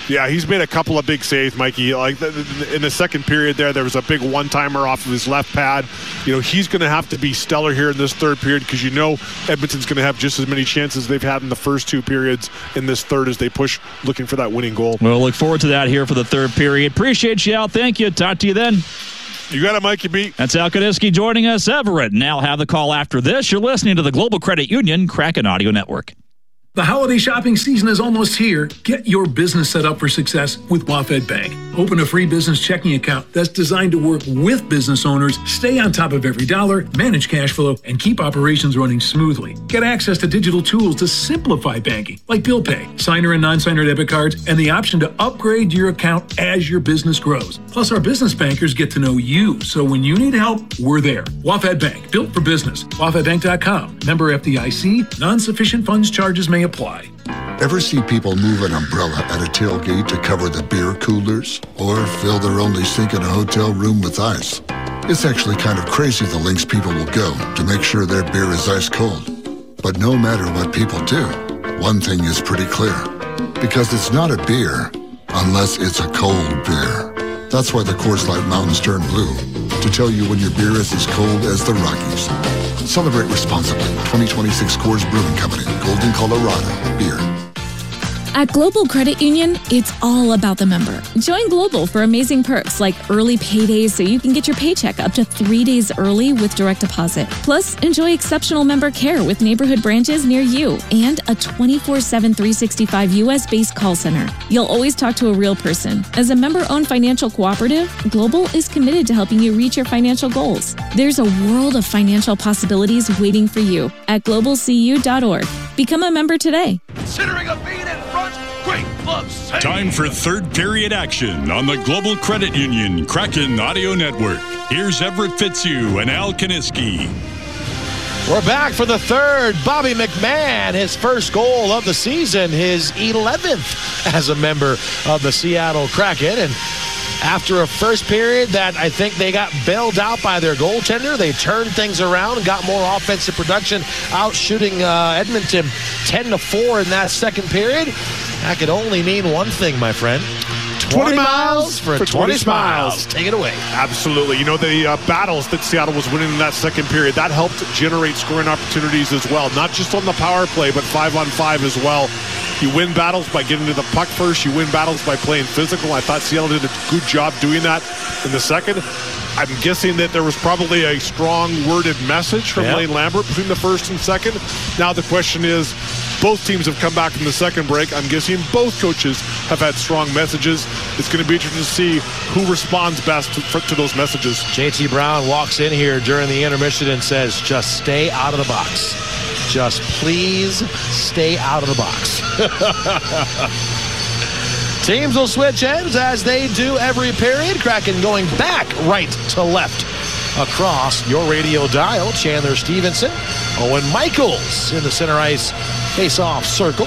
Yeah, he's made a couple of big saves, Mikey. Like in the second period there was a big one-timer off of his left pad. He's going to have to be stellar here in this third period because Edmonton's going to have just as many chances they've had in the first two periods in this third as they push looking for that winning goal. We'll look forward to that here for the third period. Appreciate you, Al. Thank you. Talk to you then. You got it, Mikey B. That's Al Kaniski joining us. Everett, and Al have the call after this. You're listening to the Global Credit Union Kraken Audio Network. The holiday shopping season is almost here. Get your business set up for success with WaFd Bank. Open a free business checking account that's designed to work with business owners, stay on top of every dollar, manage cash flow, and keep operations running smoothly. Get access to digital tools to simplify banking, like bill pay, signer and non-signer debit cards, and the option to upgrade your account as your business grows. Plus, our business bankers get to know you, so when you need help, we're there. WaFd Bank, built for business. WaFdBank.com. Member FDIC. Non-sufficient funds charges may apply. Ever see people move an umbrella at a tailgate to cover the beer coolers? Or fill their only sink in a hotel room with ice? It's actually kind of crazy the lengths people will go to make sure their beer is ice cold. But no matter what people do, one thing is pretty clear. Because it's not a beer unless it's a cold beer. That's why the Coors Light Mountains turn blue. To tell you when your beer is as cold as the Rockies. Celebrate responsibly. 2026 Coors Brewing Company, Golden, Colorado. Beer. At Global Credit Union, it's all about the member. Join Global for amazing perks like early paydays so you can get your paycheck up to 3 days early with direct deposit. Plus, enjoy exceptional member care with neighborhood branches near you and a 24/7 365 U.S.-based call center. You'll always talk to a real person. As a member-owned financial cooperative, Global is committed to helping you reach your financial goals. There's a world of financial possibilities waiting for you at globalcu.org. Become a member today. Considering a feed in front, great glove save. Time for third period action on the Global Credit Union Kraken Audio Network. Here's Everett Fitzhugh and Al Kaniski. We're back for the third. Bobby McMahon, his first goal of the season, his 11th as a member of the Seattle Kraken. And after a first period that I think they got bailed out by their goaltender, they turned things around and got more offensive production, out shooting Edmonton 10-4 in that second period. That could only mean one thing, my friend. 20 miles for 20 smiles. Take it away. Absolutely. The battles that Seattle was winning in that second period, that helped generate scoring opportunities as well. Not just on the power play, but 5-on-5 as well. You win battles by getting to the puck first. You win battles by playing physical. I thought Seattle did a good job doing that in the second. I'm guessing that there was probably a strong worded message from Lane Lambert between the first and second. Now the question is, both teams have come back from the second break. I'm guessing both coaches have had strong messages. It's going to be interesting to see who responds best to those messages. JT Brown walks in here during the intermission and says, just stay out of the box. Just please stay out of the box. Teams will switch ends as they do every period. Kraken going back right to left across your radio dial. Chandler Stevenson, Owen Michaels in the center ice face-off circle.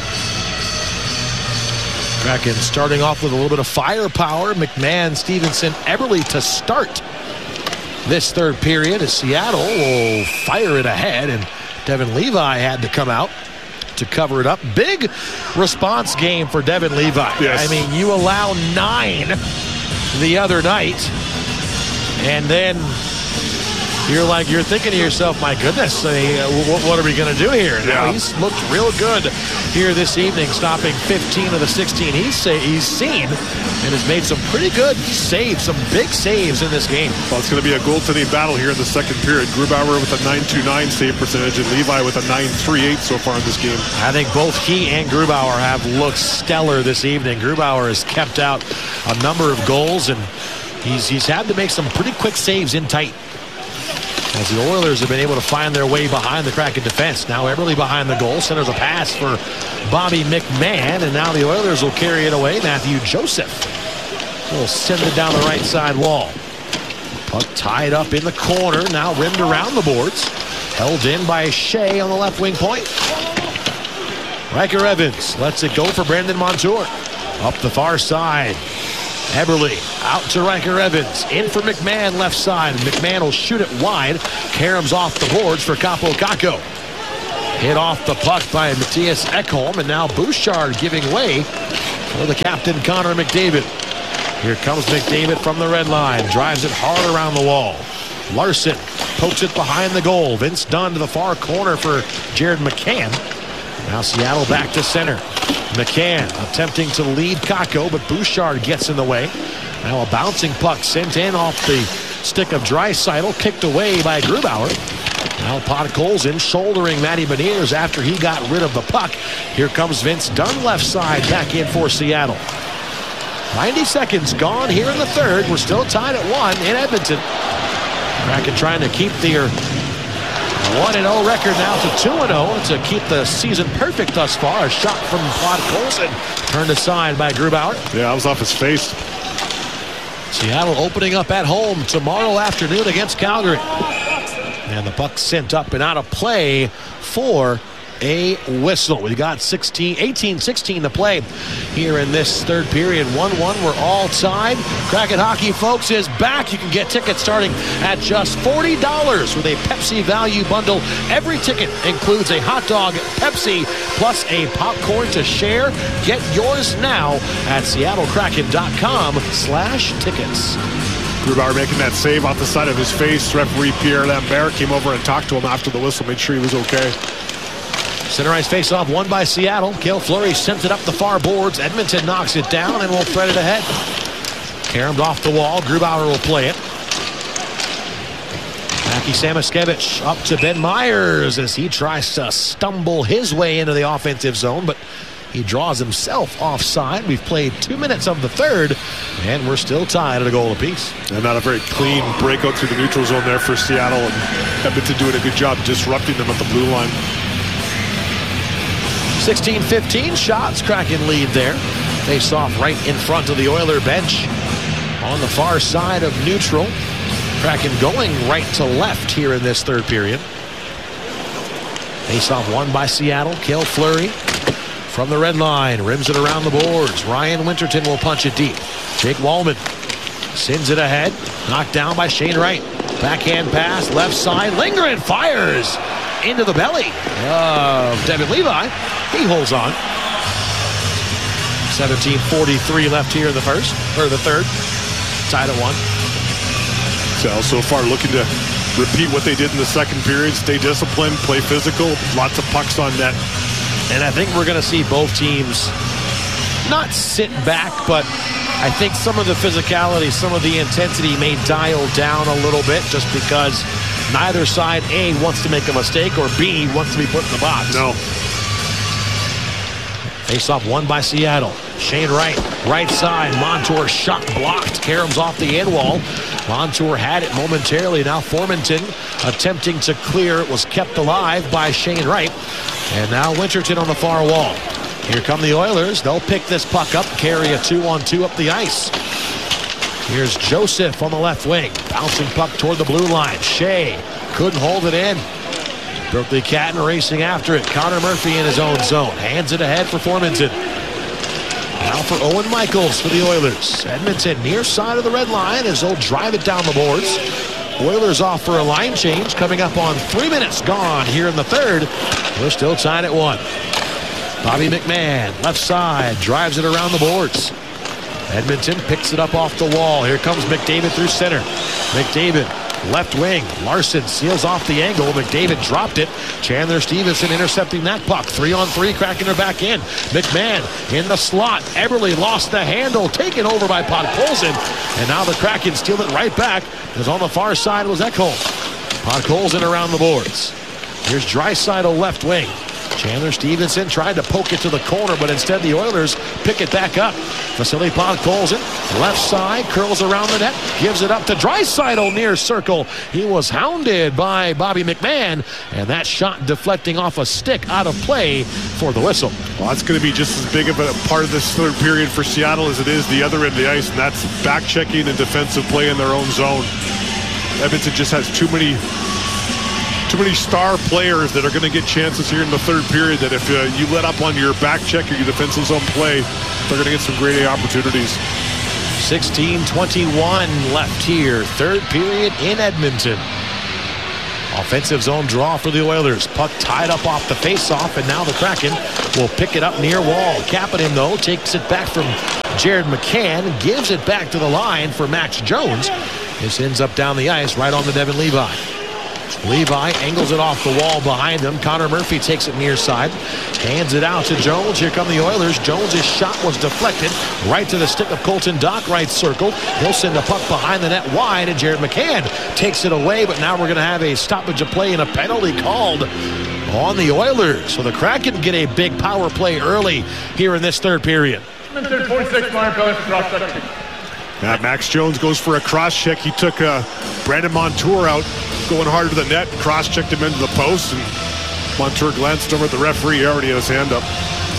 Kraken starting off with a little bit of firepower. McMahon, Stevenson, Eberle to start this third period as Seattle will fire it ahead, and Devin Levi had to come out to cover it up. Big response game for Devin Levi. Yes. I mean, you allow 9 the other night, and then you're thinking to yourself, my goodness, what are we going to do here? Now he's looked real good here this evening, stopping 15 of the 16 he's seen, and has made some pretty good saves, some big saves in this game. Well, it's going to be a goaltending battle here in the second period. Grubauer with a .929 save percentage and Levi with a .938 so far in this game. I think both he and Grubauer have looked stellar this evening. Grubauer has kept out a number of goals, and he's had to make some pretty quick saves in tight, as the Oilers have been able to find their way behind the Kraken defense. Now Eberle behind the goal, centers a pass for Bobby McMahon, and now the Oilers will carry it away. Matthew Joseph will send it down the right side wall. Puck tied up in the corner, now rimmed around the boards. Held in by Shea on the left wing point. Riker Evans lets it go for Brandon Montour. Up the far side. Eberle out to Riker Evans. In for McMahon left side. McMahon will shoot it wide. Karams off the boards for Capo Kakko. Hit off the puck by Matthias Ekholm, and now Bouchard giving way for the captain, Connor McDavid. Here comes McDavid from the red line. Drives it hard around the wall. Larson pokes it behind the goal. Vince Dunn to the far corner for Jared McCann. Now Seattle back to center. McCann attempting to lead Kakko, but Bouchard gets in the way. Now a bouncing puck sent in off the stick of Draisaitl, kicked away by Grubauer. Now Podkolzin shouldering Matty Beniers after he got rid of the puck. Here comes Vince Dunn left side, back in for Seattle. 90 seconds gone here in the third. We're still tied at 1 in Edmonton. Kraken trying to keep their 1-0 record now to 2-0 to keep the season perfect thus far. A shot from Podkolzin turned aside by Grubauer. Yeah, that was off his face. Seattle opening up at home tomorrow afternoon against Calgary. And the puck sent up and out of play for a whistle. We got 18-16 to play here in this third period. 1-1. We're all tied. Kraken Hockey, folks, is back. You can get tickets starting at just $40 with a Pepsi value bundle. Every ticket includes a hot dog, Pepsi, plus a popcorn to share. Get yours now at seattlekraken.com/tickets. Grubauer making that save off the side of his face. Referee Pierre Lambert came over and talked to him after the whistle, made sure he was okay. Center ice face-off won by Seattle. Cale Fleury sends it up the far boards. Edmonton knocks it down and will thread it ahead. Caromed off the wall. Grubauer will play it. Mackie Samoskevich up to Ben Myers as he tries to stumble his way into the offensive zone, but he draws himself offside. We've played 2 minutes of the third, and we're still tied at a goal apiece. And not a very clean breakout through the neutral zone there for Seattle, and Edmonton doing a good job disrupting them at the blue line. 16-15 shots. Kraken lead there. Face off right in front of the Oiler bench on the far side of neutral. Kraken going right to left here in this third period. Face off won by Seattle. Cale Fleury from the red line rims it around the boards. Ryan Winterton will punch it deep. Jake Wallman sends it ahead. Knocked down by Shane Wright. Backhand pass left side. Lindgren fires into the belly of Devin Levi. He holds on. 17:43 left here in the third. Tied at 1. So far looking to repeat what they did in the second period. Stay disciplined, play physical, lots of pucks on net. And I think we're going to see both teams not sit back, but I think some of the physicality, some of the intensity may dial down a little bit just because neither side, A, wants to make a mistake, or B, wants to be put in the box. No. Face-off won by Seattle. Shane Wright, right side. Montour shot blocked. Karam's off the end wall. Montour had it momentarily. Now Formanton attempting to clear. It was kept alive by Shane Wright. And now Winterton on the far wall. Here come the Oilers. They'll pick this puck up, carry a 2-on-2 up the ice. Here's Joseph on the left wing. Bouncing puck toward the blue line. Shea couldn't hold it in. Berkeley Catton racing after it. Connor Murphy in his own zone. Hands it ahead for Formanton. Now for Owen Michaels for the Oilers. Edmonton near side of the red line as they'll drive it down the boards. Oilers off for a line change coming up on 3 minutes gone here in the third. We're still tied at 1. Bobby McMahon, left side, drives it around the boards. Edmonton picks it up off the wall. Here comes McDavid through center. McDavid, left wing. Larson seals off the angle. McDavid dropped it. Chandler Stevenson intercepting that puck. 3-on-3, Kraken are back in. McMahon in the slot. Eberle lost the handle. Taken over by Podkolzin. And now the Kraken steal it right back. Because on the far side was Ekholm. Podkolzin around the boards. Here's Draisaitl left wing. Chandler Stevenson tried to poke it to the corner, but instead the Oilers pick it back up. Vasily Podkolzin, left side, curls around the net, gives it up to Draisaitl near circle. He was hounded by Bobby McMahon, and that shot deflecting off a stick out of play for the whistle. Well, that's going to be just as big of a part of this third period for Seattle as it is the other end of the ice, and that's back-checking and defensive play in their own zone. Edmonton just has too many star players that are going to get chances here in the third period that if you let up on your back check or your defensive zone play, they're going to get some great opportunities. 16:21 left here. Third period in Edmonton. Offensive zone draw for the Oilers. Puck tied up off the faceoff, and now the Kraken will pick it up near wall. Kapanen, though, takes it back from Jared McCann, gives it back to the line for Max Jones. This ends up down the ice right on to Devin Levi. Levi angles it off the wall behind him. Connor Murphy takes it near side. Hands it out to Jones. Here come the Oilers. Jones' shot was deflected right to the stick of Colton Dach, right circle. He'll send the puck behind the net wide, and Jared McCann takes it away. But now we're going to have a stoppage of play and a penalty called on the Oilers. So the Kraken get a big power play early here in this third period. 46 minor penalty for cross-check. Max Jones goes for a cross-check. He took Brandon Montour out, going hard to the net, cross-checked him into the post, and Montour glanced over at the referee. He already had his hand up.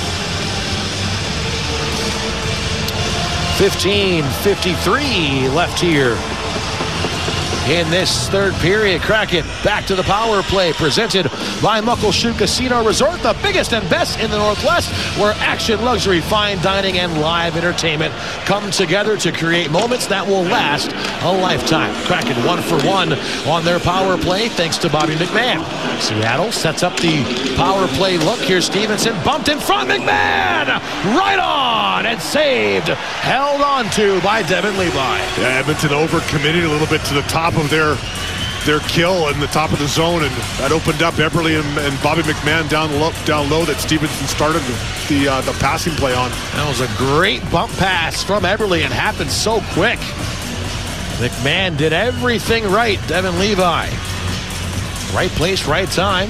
15:53 left here in this third period. Kraken back to the power play, presented by Muckleshoot Casino Resort, the biggest and best in the Northwest, where action, luxury, fine dining, and live entertainment come together to create moments that will last a lifetime. Kraken 1 for 1 on their power play, thanks to Bobby McMahon. Seattle sets up the power play look. Here's Stevenson, bumped in front. McMahon right on and saved, held on to by Devin Levi. Yeah, Edmonton overcommitted a little bit to the top of their kill in the top of the zone, and that opened up Eberle and Bobby McMahon down low that Stevenson started the passing play on. That was a great bump pass from Eberle and happened so quick. McMahon did everything right. Devin Levi, right place, right time.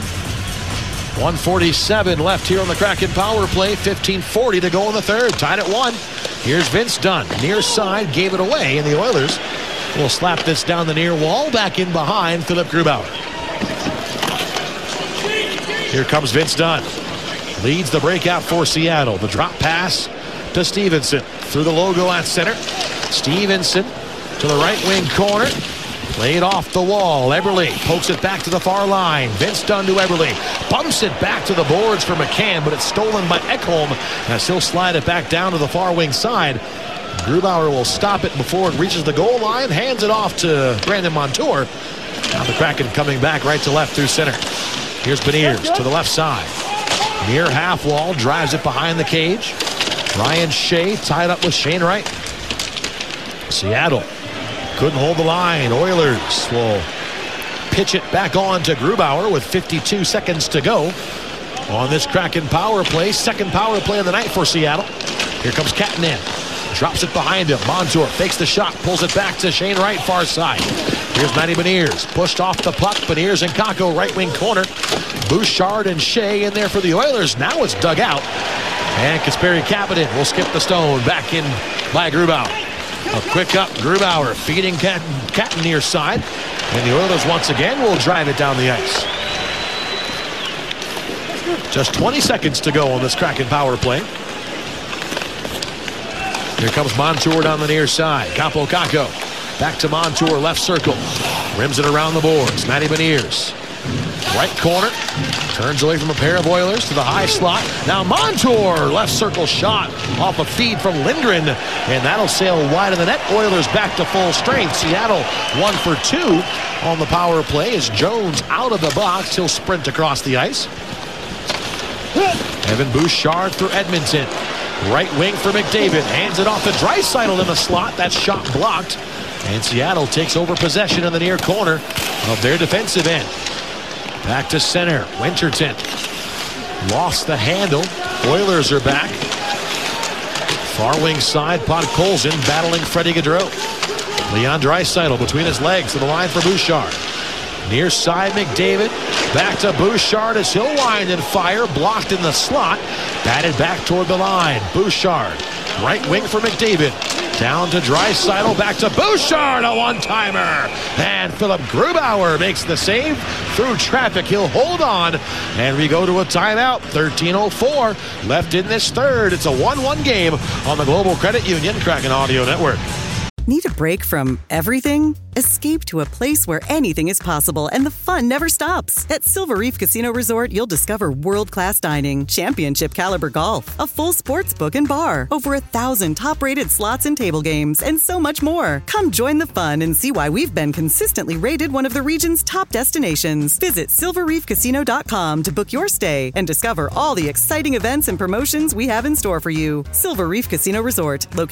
1:47 left here on the Kraken power play. 15:40 to go in the third. Tied at 1. Here's Vince Dunn, near side, gave it away, and the Oilers will slap this down the near wall, back in behind Philip Grubauer. Here comes Vince Dunn. Leads the breakout for Seattle. The drop pass to Stevenson through the logo at center. Stevenson to the right wing corner. Played off the wall. Eberle pokes it back to the far line. Vince Dunn to Eberle. Bumps it back to the boards for McCann, but it's stolen by Ekholm as he'll slide it back down to the far wing side. Grubauer will stop it before it reaches the goal line. Hands it off to Brandon Montour. Now the Kraken coming back right to left through center. Here's Beniers to the left side. Near half wall. Drives it behind the cage. Ryan Shea tied up with Shane Wright. Seattle couldn't hold the line. Oilers will pitch it back on to Grubauer with 52 seconds to go on this Kraken power play. Second power play of the night for Seattle. Here comes Kapanen. Drops it behind him. Montour fakes the shot, pulls it back to Shane Wright, far side. Here's Matty Beniers. Pushed off the puck. Beniers and Kakko, right wing corner. Bouchard and Shea in there for the Oilers. Now it's dug out. And Kasperi Kapanen will skip the stone. Back in by Grubauer. A quick up. Grubauer feeding Kapanen near side. And the Oilers once again will drive it down the ice. Just 20 seconds to go on this Kraken power play. Here comes Montour down the near side. Kaapo Kakko back to Montour, left circle. Rims it around the boards. Matty Beniers. Right corner. Turns away from a pair of Oilers to the high slot. Now Montour, left circle shot off a feed from Lindgren. And that'll sail wide of the net. Oilers back to full strength. Seattle 1 for 2 on the power play as Jones out of the box. He'll sprint across the ice. Evan Bouchard for Edmonton. Right wing for McDavid. Hands it off to Draisaitl in the slot. That shot blocked. And Seattle takes over possession in the near corner of their defensive end. Back to center. Winterton. Lost the handle. Oilers are back. Far wing side. Podkolzin battling Freddie Gaudreau. Leon Draisaitl between his legs to the line for Bouchard. Near side McDavid. Back to Bouchard as he'll wind and fire. Blocked in the slot. Batted back toward the line. Bouchard. Right wing for McDavid. Down to Draisaitl. Back to Bouchard. A one-timer. And Philip Grubauer makes the save. Through traffic. He'll hold on. And we go to a timeout. 13:04 left in this third. It's a 1-1 game on the Global Credit Union Kraken Audio Network. Need a break from everything? Escape to a place where anything is possible and the fun never stops. At Silver Reef Casino Resort, you'll discover world-class dining, championship caliber golf, a full sports book and bar, over 1,000 top-rated slots and table games, and so much more. Come join the fun and see why we've been consistently rated one of the region's top destinations. Visit silverreefcasino.com to book your stay and discover all the exciting events and promotions we have in store for you. Silver Reef Casino Resort, located